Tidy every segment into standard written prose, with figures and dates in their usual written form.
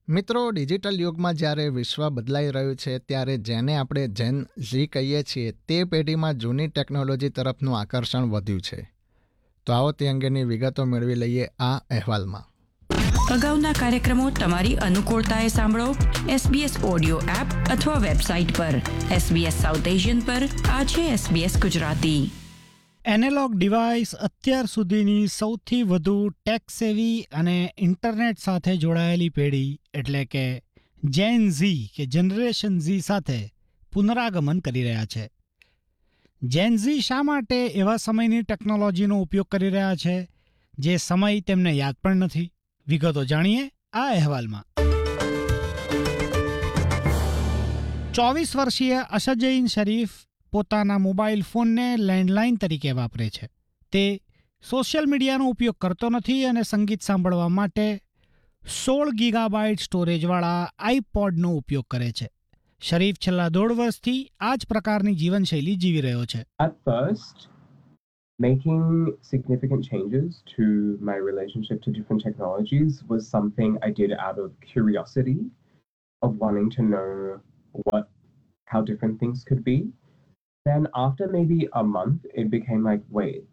મિત્રો, ડિજિટલ યુગમાં જ્યારે વિશ્વ બદલાઈ રહ્યું છે ત્યારે જેને આપણે જેન ઝી કહીએ છીએ તે પેઢીમાં જૂની ટેકનોલોજી તરફનું આકર્ષણ વધ્યું છે. તો આવો તે અંગેની વિગતો મેળવી લઈએ આ અહેવાલમાં. અગાઉના કાર્યક્રમો તમારી અનુકૂળતાએ સાંભળો SBS ઓડિયો એપ અથવા વેબસાઇટ પર. SBS સાઉથ એશિયન પર આજે SBS ગુજરાતી. એનાલોગ ડિવાઇસ અત્યાર સુધીની સૌથી વધુ ટેક સેવી અને ઇન્ટરનેટ સાથે જોડાયેલી પેઢી એટલે કે જેન ઝી કે જનરેશન ઝી સાથે પુનરાગમન કરી રહ્યા છે. જેન ઝી શા માટે એવા સમયની ટેકનોલોજીનો ઉપયોગ કરી રહ્યા છે જે સમય તેમને યાદ પણ નથી? વિગતો જાણીએ આ અહેવાલમાં. 24 વર્ષીય અશજૈન શરીફ પોતાના મોબાઈલ ફોનને લેન્ડલાઇન તરીકે વાપરે છે. તે સોશિયલ મીડિયાનો ઉપયોગ કરતો નથી અને સંગીત સાંભળવા માટે 16 ગીગાબાઇટ સ્ટોરેજવાળા આઈપોડનો ઉપયોગ કરે છે. શરીફ છેલ્લા 1.5 વર્ષથી આ જ પ્રકારની જીવનશૈલી જીવી રહ્યો છે. At first, making significant changes to my relationship to different technologies was something I did out of curiosity, of wanting to know how different things could be. Then after maybe a month, it became like, wait,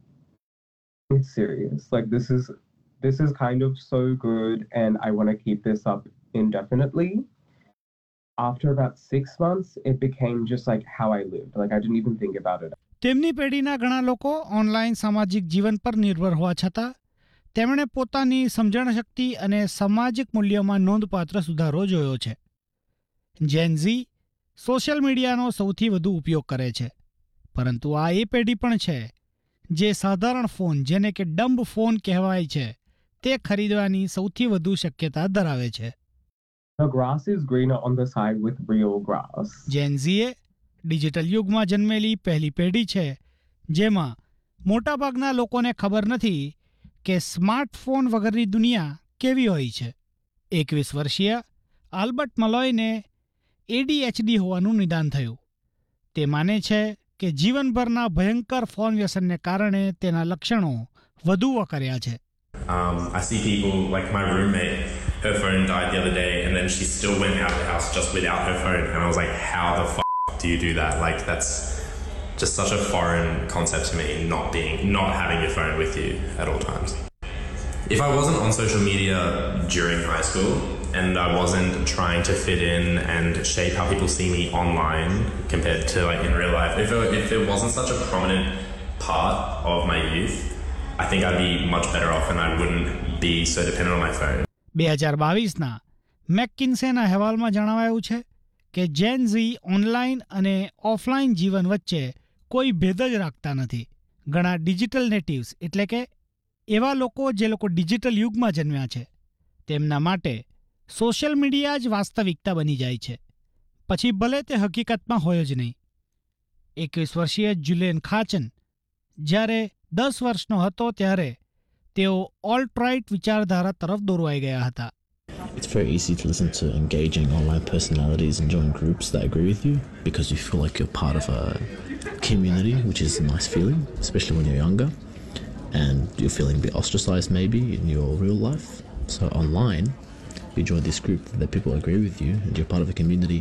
it's serious. Like this is kind of so good and I want to keep this up indefinitely. After about 6 months, it became just like how I lived. Like I didn't even think about it. તેમની પેઢીના ઘણા લોકો online સામાજિક જીવન પર નિર્ભર હોવા છતાં તેમણે પોતાની સમજણ શક્તિ અને સામાજિક મૂલ્યોમાં નોંધપાત્ર સુધારો જોયો છે. જેન ઝી સોશિયલ મીડિયાનો સૌથી વધુ ઉપયોગ કરે છે, પરંતુ આ એ પેઢી પણ છે જે સાધારણ ફોન, જેને કે ડમ્બ ફોન કહેવાય છે, તે ખરીદવાની સૌથી વધુ શક્યતા ધરાવે છે. The grass is greener on the side with real grass. Gen ઝીએ digital યુગમાં જન્મેલી પહેલી પેઢી છે જેમાં મોટાભાગના લોકોને ખબર નથી કે સ્માર્ટફોન વગરની દુનિયા કેવી હોય છે. 21 વર્ષીય આલ્બર્ટ મલોયને ADHD હોવાનું નિદાન થયું. તે માને છે કે જીવનભરના ભયંકર ફોન વ્યસનને કારણે તેના લક્ષણો વધુ વકર્યા છે. I see people like my roommate, her phone died the other day and then she still went out of the house just without her phone, and I was like, how the do you do that? Like that's just such a foreign concept to me, not having your phone with you at all times. If I wasn't on social media during high school and I wasn't trying to fit in and shape how people see me online compared to like in real life, if it wasn't such a prominent part of my youth, I think I'd be much better off and I wouldn't be so dependent on my phone. 2022ના મેકકિન્સેના અહેવાલમાં જણાવાયું છે કે જેન Zee online અને offline જીવન વચ્ચે કોઈ ભેદ જ રાખતા નથી. ઘણા ડિજિટલ નેટિવ્સ એટલે કે એવા લોકો જે લોકો ડિજિટલ યુગમાં જન્મ્યા છે તેમના માટે સોશિયલ મીડિયા જ વાસ્તવિકતા બની જાય છે, પછી ભલે તે હકીકતમાં હોય જ નહીં. 21 વર્ષીય જુલિયન ખાચન જ્યારે 10 વર્ષનો હતો ત્યારે તેઓ ઓલ્ટ રાઇટ વિચારધારા તરફ દોરવાઈ ગયા હતા. It's very easy to listen to engaging online personalities and join groups that agree with you because you feel like you're part of a community, which is a nice feeling, especially when you're younger and you're feeling a bit ostracized maybe in your real life. So online, you join this group that people agree with you and you're part of a community.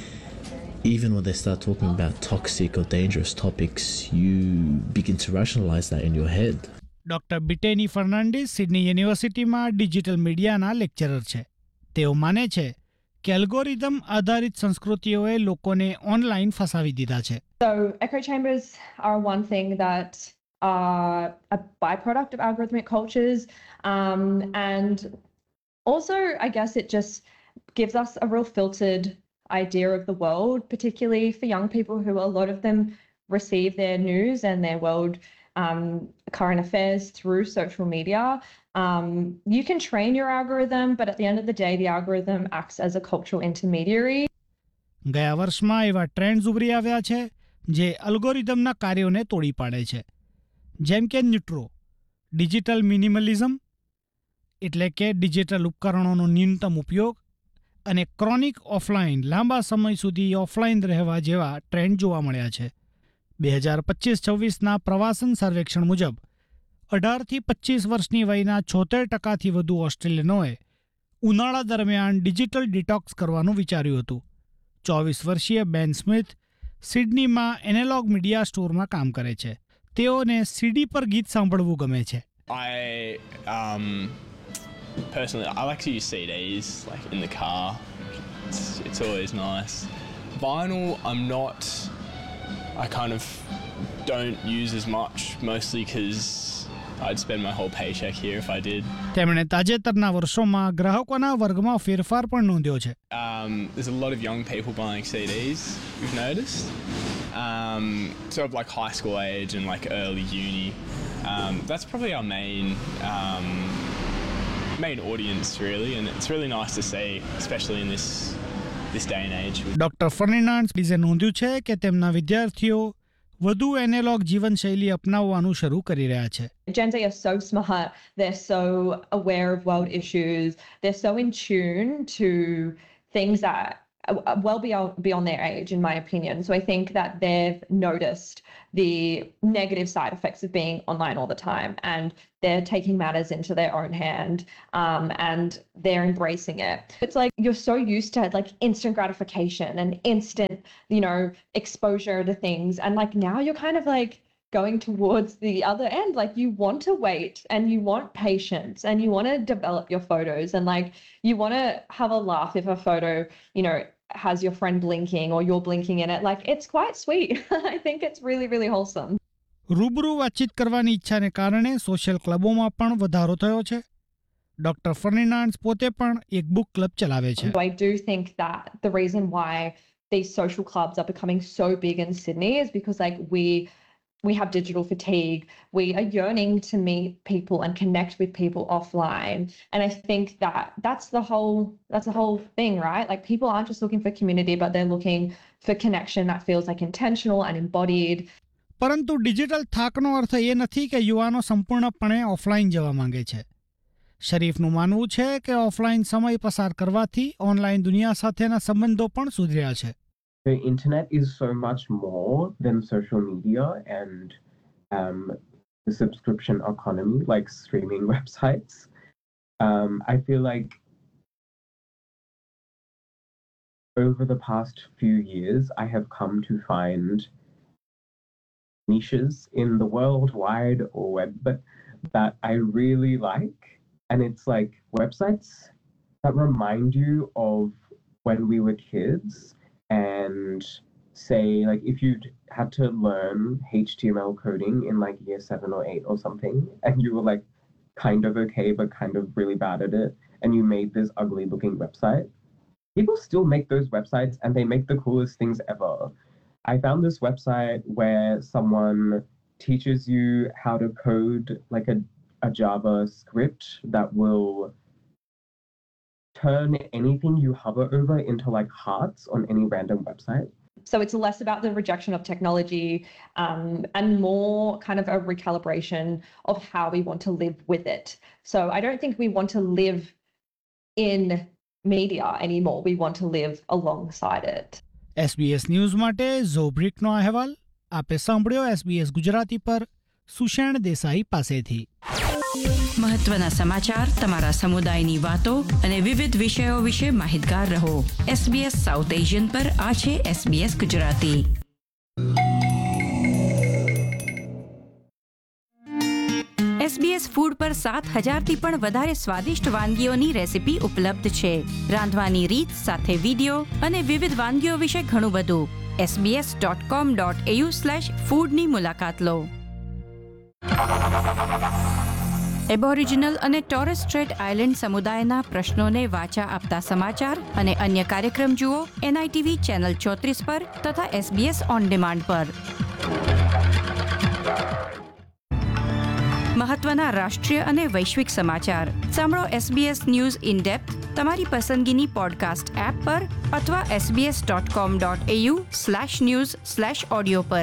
Even when they start talking about toxic or dangerous topics, you begin to rationalize that in your head. Doctor બિટેની Fernandes Sydney યુનિવર્સિટીમાં digital મીડિયાના lecturer છે. તેઓ માને છે કે algorithm આધારિત સંસ્કૃતિઓએ લોકોને online ફસાવી દીધા છે. So echo chambers are one thing that are a byproduct of algorithmic cultures, and also I guess it just gives us a real filtered idea of the world, particularly for young people who a lot of them receive their news and their world current affairs through social media. You can train your algorithm, but at the end of the day, the algorithm acts as a cultural intermediary. ગયા વર્ષમાં એવા trends ઉભરી આવ્યા છે જે અલ્ગોરિધમના કાર્યોને તોડી પાડે છે, જેમ કે ન્યુટ્રો, ડિજિટલ મિનિમલિઝમ એટલે કે ડિજિટલ ઉપકરણોનો ન્યૂનતમ ઉપયોગ અને ક્રોનિક ઓફલાઈન, લાંબા સમય સુધી ઓફલાઈન રહેવા જેવા ટ્રેન્ડ જોવા મળ્યા છે. 2025-26ના પ્રવાસન સર્વેક્ષણ મુજબ 18 થી 25 વર્ષની વયના 76% વધુ ઓસ્ટ્રેલિયનોએ ઉનાળા દરમિયાન ડિજિટલ ડિટોક્સ કરવાનું વિચાર્યું હતું. 24 વર્ષીય બેન સ્મિથ સિડનીમાં એનાલોગ મીડિયા સ્ટોરમાં કામ કરે છે. તેઓને સીડી પર ગીત સાંભળવું ગમે છે. Personally, I like to use CDs like in the car. It's always nice. Vinyl, I kind of don't use as much, mostly because I'd spend my whole paycheck here if I did. તેમણે તાજેતરના વર્ષોમાં ગ્રાહકોના વર્ગમાં ફેરફાર પણ નોંધ્યો છે. There's a lot of young people buying CDs, we've noticed. Sort of like high school age and like early uni. That's probably our main audience really, and it's really nice to see, especially in this day and age. Doctor ફર્નાન્ડિઝે નોંધ્યું છે કે તેમના વિદ્યાર્થીઓ વધુ analogue જીવનશૈલી અપનાવવાનું શરૂ કરી રહ્યા છે. Gen Z are so smart, they're so aware of world issues, they're so in tune to things that are well beyond their age, in my opinion. So I think that they've noticed the negative side effects of being online all the time, and they're taking matters into their own hand, and they're embracing it. It's like you're so used to like instant gratification and instant, exposure to things, and like now you're kind of like going towards the other end. Like you want to wait and you want patience and you want to develop your photos, and like you want to have a laugh if a photo, has your friend blinking or you're blinking in it. Like it's quite sweet. I think it's really, really wholesome. રૂબરૂ વાતચીત કરવાની ઈચ્છાને કારણે social ક્લબોમાં પણ વધારો થયો છે. Doctor ફર્નાન્ડિઝ પોતે પણ એક બુક ક્લબ ચલાવે છે. I do think that the reason why these social clubs are becoming so big in Sydney is because like we have digital fatigue. We are yearning to meet people and connect with people offline. And I think that that's the whole thing, right? Like people aren't just looking for community, but they're looking for connection that feels like intentional and embodied. પરંતુ digital થાકનો અર્થ એ નથી કે યુવાનો સંપૂર્ણપણે offline જવા માંગે છે. શરીફનું માનવું છે કે ઓફલાઈન સમય પસાર કરવાથી ઓનલાઈન દુનિયા સાથેના સંબંધો પણ સુધર્યા છે. The internet is so much more than social media and the subscription economy, like streaming websites. I feel like over the past few years, I have come to find niches in the World Wide Web that I really like. And it's like websites that remind you of when we were kids. And say, like, if you had to learn HTML coding in like year 7 or 8 or something, and you were like kind of okay, but kind of really bad at it, and you made this ugly looking website, people still make those websites and they make the coolest things ever. I found this website where someone teaches you how to code like a Java script that will turn anything you hover over into like hearts on any random website. So it's less about the rejection of technology and more kind of a recalibration of how we want to live with it. So I don't think we want to live in media anymore. We want to live alongside it. SBS news માટે ઝોબ્રિકનો અહેવાલ આપે સાંભળ્યો SBS Gujarati પર સુષેણ દેસાઈ પાસેથી. મહત્વના સમાચાર, તમારા સમુદાયની વાતો અને વિવિધ વિષયો વિશે માહિતગાર રહો. SBS સાઉથ એશિયન પર આ છે SBS ગુજરાતી. SBS ફૂડ પર 7,000થી પણ વધારે સ્વાદિષ્ટ વાનગીઓની રેસીપી ઉપલબ્ધ છે. રાંધવાની રીત સાથે વિડીયો અને વિવિધ વાનગીઓ વિશે ઘણું બધું. sbs.com.au/foodની મુલાકાત લો. એબોરિજિનલ અને ટોરેસ સ્ટ્રેટ આઇલેન્ડ સમુદાયના પ્રશ્નોને વાચા આપતા સમાચાર અને અન્ય કાર્યક્રમ જુઓ NITV ચેનલ 34 પર તથા SBS ઓન ડિમાન્ડ પર. મહત્વના રાષ્ટ્રીય અને વૈશ્વિક સમાચાર સાંભળો SBS ન્યૂઝ ઇન ડેપ્થ તમારી પસંદગીની પોડકાસ્ટ એપ પર અથવા sbs.com.au/news/audio પર.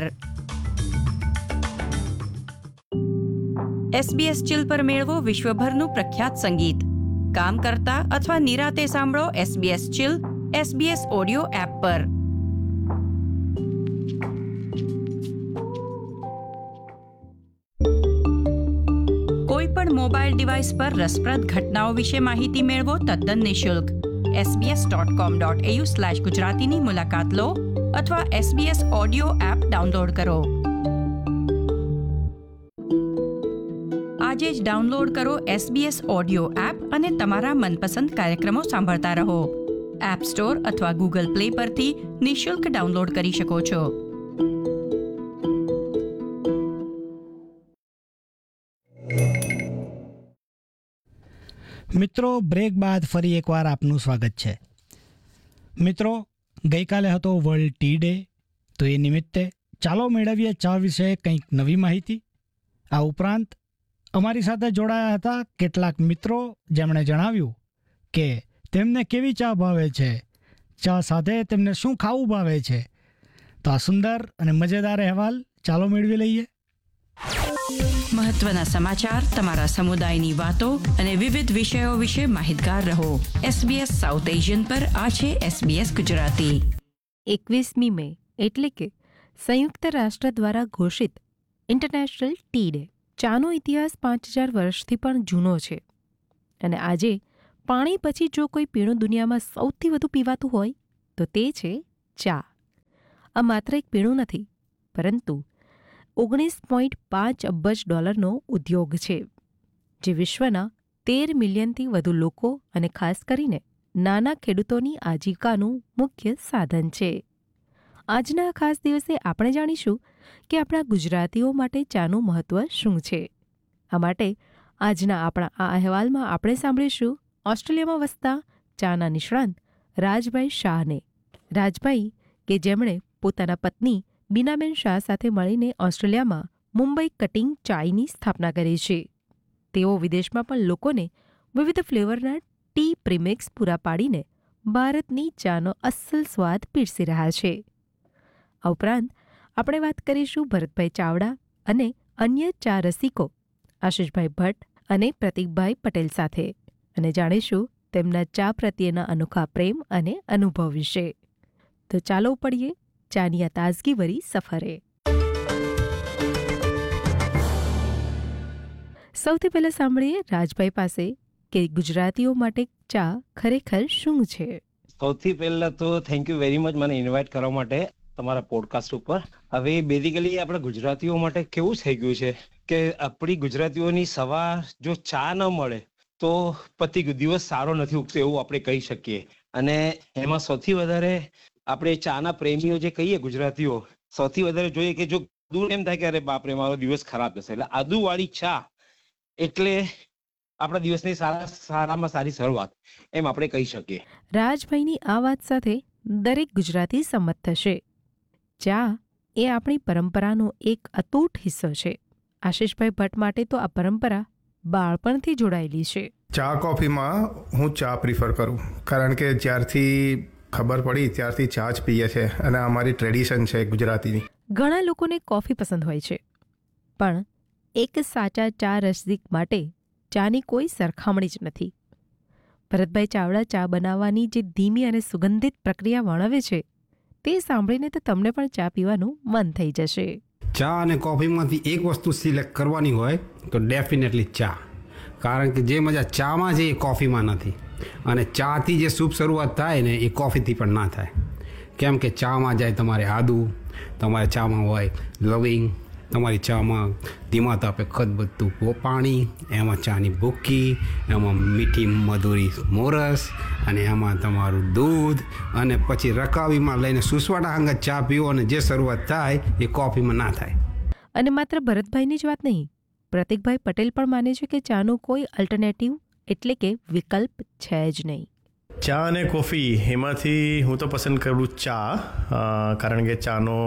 SBS ચિલ પર મેળવો વિશ્વભરનું પ્રખ્યાત સંગીત. કામ કરતા અથવા નિરાતે સાંભળો SBS chill SBS audio app પર. કોઈ પણ મોબાઈલ ડિવાઇસ પર રસપ્રદ ઘટનાઓ વિશે માહિતી મેળવો તદ્દન નિઃશુલ્ક. sbs.com.au/ગુજરાતીની મુલાકાત લો અથવા SBS ઓડિયો એપ ડાઉનલોડ કરો. આજે જ ડાઉનલોડ કરો SBS ઓડિયો એપ અને તમારા મનપસંદ કાર્યક્રમો સાંભળતા રહો. એપ સ્ટોર અથવા ગૂગલ પ્લે પરથી નિઃશુલ્ક ડાઉનલોડ કરી શકો છો. મિત્રો, બ્રેક બાદ ફરી એકવાર આપનું સ્વાગત છે. મિત્રો, ગઈકાલે હતો વર્લ્ડ ટી ડે, તો એ નિમિત્તે ચાલો મેળવીએ ચા વિશે કંઈક નવી માહિતી. આ ઉપરાંત અમારી સાથે જોડાયા હતા કેટલાક મિત્રો, જેમણે જણાવ્યું કે તેમને કેવી ચા ભાવે છે, ચા સાથે તેમને શું ખાવું ભાવે છે. તો આ સુંદર અને મજેદાર અહેવાલ ચાલો મેળવી લઈએ. મહત્વના સમાચાર, તમારા સમુદાયની વાતો અને વિવિધ વિષયો વિશે માહિતગાર રહો. SBS સાઉથ એશિયન પર આ છે SBS ગુજરાતી. 21મી મે એટલે કે સંયુક્ત રાષ્ટ્ર દ્વારા ઘોષિત ઇન્ટરનેશનલ ટી ડે. ચાનો ઇતિહાસ 5000 વર્ષથી પણ જૂનો છે અને આજે પાણી પછી જો કોઈ પીણું દુનિયામાં સૌથી વધુ પીવાતું હોય તો તે છે ચા. આ માત્ર એક પીણું નથી, પરંતુ $19.5 અબજ ઉદ્યોગ છે, જે વિશ્વના 13 મિલિયનથી વધુ લોકો અને ખાસ કરીને નાના ખેડૂતોની આજીવિકાનું મુખ્ય સાધન છે. આજના ખાસ દિવસે આપણે જાણીશું કે આપણા ગુજરાતીઓ માટે ચાનું મહત્ત્વ શું છે. આ માટે આજના આપણા આ અહેવાલમાં આપણે સાંભળીશું ઓસ્ટ્રેલિયામાં વસતા ચાના નિષ્ણાંત રાજભાઈ શાહને. રાજભાઈ કે જેમણે પોતાના પત્ની બીનાબેન શાહ સાથે મળીને ઓસ્ટ્રેલિયામાં મુંબઈ કટિંગ ચાયની સ્થાપના કરી છે. તેઓ વિદેશમાં પણ લોકોને વિવિધ ફ્લેવરના ટી પ્રીમિક્સ પૂરા પાડીને ભારતની ચાનો અસલ સ્વાદ પીરસી રહ્યા છે. આ ઉપરાંત આપણે વાત કરીશું ભરતભાઈ ચાવડા અને અન્ય ચા રસિકો આશિષભાઈ ભટ્ટ અને પ્રતિકભાઈ પટેલ સાથે, અને જાણીશું તેમના ચા પ્રત્યેના અનોખા પ્રેમ અને અનુભવ વિશે. તો ચાલો પડીએ ચાની આ તાજગીભરી સફરે. સૌથી પહેલા સાંભળીએ રાજભાઈ પાસે કે ગુજરાતીઓ માટે ચા ખરેખર શું છે. સૌથી પહેલા તો થેન્ક યુ વેરી મચ મને ઇન્વાઇટ કરવા માટે તમારા પોડકાસ્ટ ઉપર. હવે બેઝિકલી આપણા ગુજરાતીઓ માટે કેવું થઈ ગયું છે કે આપણી ગુજરાતીઓની સવાર જો ચા ન મળે તો પતિ દિવસ સારો નથી ઉગતો એવું આપણે કહી શકીએ. અને એમાં સૌથી વધારે આપણે ચાના પ્રેમીઓ જે કહીએ ગુજરાતીઓ, સૌથી વધારે જોઈએ કે જો દૂર એમ થાય કે અરે બાપરે મારો દિવસ ખરાબ જશે, એટલે આદુવાળી ચા એટલે આપણા દિવસની સારામાં સારી શરૂઆત એમ આપણે કહી શકીએ. રાજભાઈની આ વાત સાથે દરેક ગુજરાતી સંમત થશે. ચા એ આપણી પરંપરાનો એક અતૂટ હિસ્સો છે. આશિષભાઈ ભટ્ટ માટે તો આ પરંપરા બાળપણથી જોડાયેલી છે. ચા કોફીમાં હું ચા પ્રિફર કરું, કારણ કે જ્યારથી ખબર પડી ત્યારથી ચા જ પીએ છે અને અમારી ટ્રેડિશન છે ગુજરાતીની. ઘણા લોકોને કોફી પસંદ હોય છે, પણ એક સાચા ચા રસિક માટે ચાની કોઈ સરખામણી જ નથી. ભરતભાઈ ચાવડા ચા બનાવવાની જે ધીમી અને સુગંધિત પ્રક્રિયા વર્ણવે છે તે સાંભળીને તો તમને પણ ચા પીવાનું મન થઈ જશે. ચા અને કોફીમાંથી એક વસ્તુ સિલેક્ટ કરવાની હોય તો ડેફિનેટલી ચા, કારણ કે જે મજા ચામાં છે એ કોફીમાં નથી, અને ચાથી જે શુભ શરૂઆત થાય ને એ કોફીથી પણ ના થાય. કેમ કે ચામાં જાય તમારે આદુ, તમારે ચામાં હોય લવિંગ, તમારી ચામાં ધીમા તાપે ખદબદતું પાણી, એમાં ચાની ભૂકી, એમાં મીઠી મધુરી મોરસ, અને એમાં તમારું દૂધ, અને પછી રકાવીમાં લઈને સુસવાટા અંગત ચા પીવો અને જે શરૂઆત થાય એ કોફીમાં ના થાય. અને માત્ર ભરતભાઈની જ વાત નહીં, પ્રતિકભાઈ પટેલ પણ માને છે કે ચાનું કોઈ અલ્ટરનેટિવ એટલે કે વિકલ્પ છે જ નહીં. ચા અને કોફી એમાંથી હું તો પસંદ કરું ચા, કારણ કે ચાનો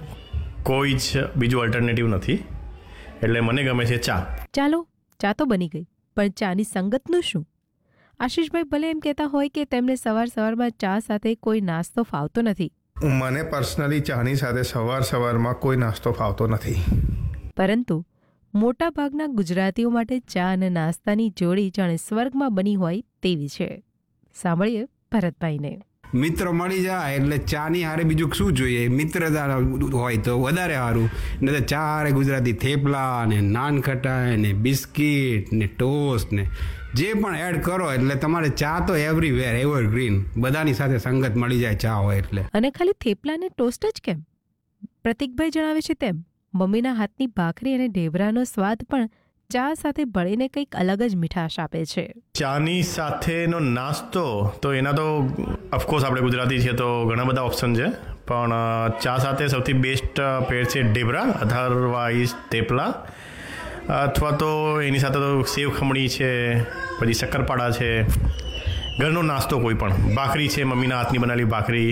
કોઈ જ બીજું અલ્ટરનેટિવ નથી, એટલે મને ગમે છે ચા. ચાલો, ચા તો બની ગઈ, પણ ચાની સંગતનું શું? આશિષભાઈ ભલે એમ કહેતા હોય કે તેમને સવારમાં ચા સાથે કોઈ નાસ્તો ફાવતો નથી. મને પર્સનલી ચાની સાથે સવારમાં કોઈ નાસ્તો ફાવતો નથી, પરંતુ મોટા ભાગના ગુજરાતીઓ માટે ચા અને નાસ્તાની જોડી જાણે સ્વર્ગમાં બની હોય તેવી છે. સાંભળીએ ભરતભાઈને. મિત્ર મળી જાય એટલે ચાની હારે બીજું શું જોઈએ, મિત્રતા હોય તો વધારે સારું. ને તો ચા હારે ગુજરાતી થેપલા ને નાનખટાઈ ને બિસ્કિટ ને ટોસ્ટ ને જે પણ એડ કરો એટલે તમારે ચા તો એવરીવેર એવરગ્રીન, બધાની સાથે સંગત મળી જાય ચા હોય એટલે. અને ખાલી થેપલા ને ટોસ્ટ જ કેમ? પ્રતિકભાઈ જણાવે છે તેમ મમ્મીના હાથની ભાખરી અને ઢેબરાનો સ્વાદ પણ ચા સાથે ભળીને કંઈક અલગ જ મીઠાશ આપે છે. ચાની સાથેનો નાસ્તો તો એના તો ઓફકોર્સ આપણે ગુજરાતી છીએ તો ઘણા બધા ઓપ્શન છે, પણ ચા સાથે સૌથી બેસ્ટ પેર છે ઢેબરા, અધરવાઇઝ થેપલા, અથવા તો એની સાથે તો સેવ ખમણી છે, પછી શક્કરપાડા છે, ઘરનો નાસ્તો કોઈ પણ, ભાખરી છે મમ્મીના હાથની બનાવેલી ભાખરી.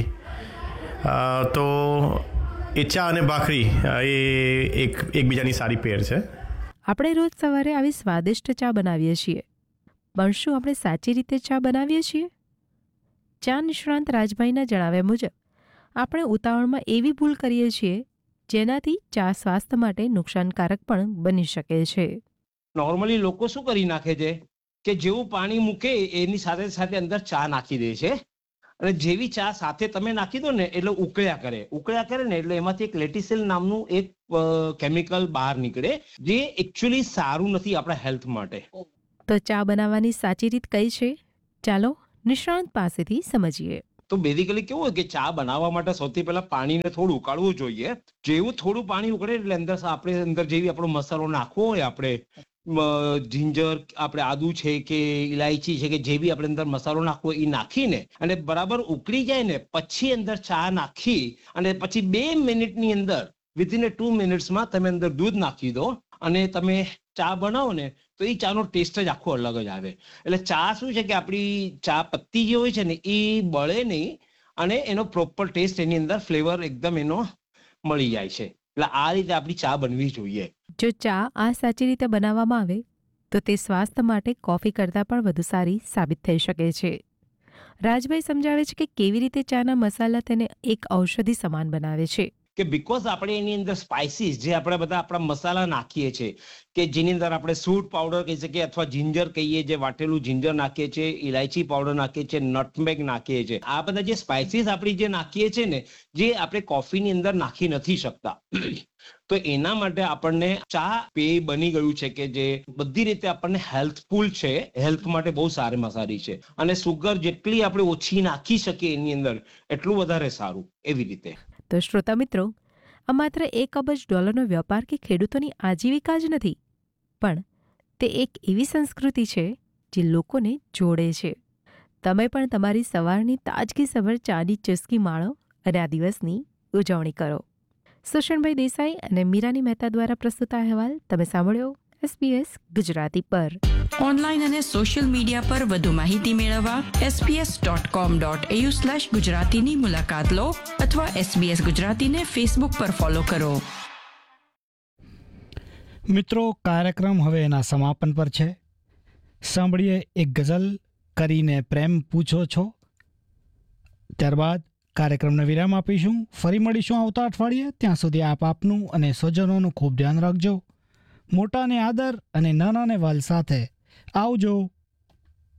તો એ ચા અને ભાખરી એ એકબીજાની સારી પેર છે. આપણે રોજ સવારે આવી સ્વાદિષ્ટ ચા બનાવીએ છીએ, પણ શું આપણે સાચી રીતે ચા બનાવીએ છીએ? ચા નિષ્ણાંત રાજભાઈના જણાવ્યા મુજબ આપણે ઉતાવળમાં એવી ભૂલ કરીએ છીએ જેનાથી ચા સ્વાસ્થ્ય માટે નુકસાનકારક પણ બની શકે છે. નોર્મલી લોકો શું કરી નાખે છે કે જેવું પાણી મૂકે એની સાથે સાથે અંદર ચા નાખી દે છે, અને જેવી ચા સાથે તમે નાખી દો ને એટલે ઉકળ્યા કરે ને એટલે એમાંથી એક લેટિસિલ નામનું એક કેમિકલ બહાર નીકળે જે એકચ્યુઅલી સારું નથી આપણા હેલ્થ માટે. તો ચા બનાવવાની સાચી રીત કઈ છે? ચાલો નિષ્ણાંત પાસેથી સમજીએ. તો બેઝિકલી કેવું હોય કે ચા બનાવવા માટે સૌથી પહેલા પાણીને થોડું ઉકાળવું જોઈએ. જેવું થોડું પાણી ઉકળે એટલે અંદર જેવી આપણો મસાલો નાખવો હોય, આપણે જિંજર, આપણે આદુ છે કે ઇલાયચી છે કે જે બી આપણે અંદર મસાલો નાખવો એ નાખીને અને બરાબર ઉકળી જાય ને પછી અંદર ચા નાખી અને પછી 2 મિનિટની અંદર વિધિન 2 મિનિટ્સમાં તમે અંદર દૂધ નાખી દો અને તમે ચા બનાવો ને તો એ ચાનો ટેસ્ટ જ આખો અલગ જ આવે. એટલે ચા શું છે કે આપણી ચા પત્તી જે હોય છે ને એ બળે નહીં અને એનો પ્રોપર ટેસ્ટ એની અંદર ફ્લેવર એકદમ એનો મળી જાય છે. એટલે આ રીતે આપણી ચા બનવી જોઈએ. જો ચા આ સાચી રીતે બનાવવામાં આવે તો તે સ્વાસ્થ્ય માટે કોફી કરતાં પણ વધુ સારી સાબિત થઈ શકે છે. રાજભાઈ સમજાવે છે કે કેવી રીતે ચાના મસાલા તેને એક ઔષધિ સમાન બનાવે છે. કે બીકોઝ આપણે એની અંદર સ્પાઇસીસ જે આપણે બધા આપણા મસાલા નાખીએ છીએ કે જેની અંદર આપણે સૂટ પાવડર કહી શકીએ અથવા જિંજર કહીએ, જે વાટેલું જિંજર નાખીએ છીએ, ઇલાયચી પાવડર નાખીએ છીએ, નટમેગ નાખીએ છીએ, આ બધા જે સ્પાઇસીસ આપણી જે નાખીએ છીએ ને જે આપણે કોફીની અંદર નાખી નથી શકતા. તો એના માટે આપણને ચા પેય બની ગયું છે કે જે બધી રીતે આપણને હેલ્થફુલ છે, હેલ્થ માટે બહુ સારી છે, અને સુગર જેટલી આપણે ઓછી નાખી શકીએ એની અંદર એટલું વધારે સારું. એવી રીતે તો શ્રોતા મિત્રો, આ માત્ર $1 અબજ વેપાર કે ખેડૂતોની આજીવિકા જ નથી, પણ તે એક એવી સંસ્કૃતિ છે જે લોકોને જોડે છે. તમે પણ તમારી સવારની તાજગીસભર ચાની ચુસ્કી માણો અને આ દિવસની ઉજવણી કરો. સુષણભાઈ દેસાઈ અને મીરાની મહેતા દ્વારા પ્રસ્તુત અહેવાલ તમે સાંભળ્યો SBS ગુજરાતી પર. ઓનલાઈન અને સોશિયલ મીડિયા પર વધુ માહિતી મેળવવા sbs.com.au/ગુજરાતીની મુલાકાત લો અથવા SBS ગુજરાતીને ફેસબુક પર ફોલો કરો. મિત્રો, કાર્યક્રમ હવે એના સમાપન પર છે. સાંભળીએ એક ગઝલ કરીને પ્રેમ પૂછો છો. ત્યારબાદ કાર્યક્રમને વિરામ આપીશું. ફરી મળીશું આવતા અઠવાડિયે. ત્યાં સુધી આપ આપનું અને સ્વજનોનું ખૂબ ધ્યાન રાખજો. મોટાને આદર અને નાનાને વાલ સાથે આવજો.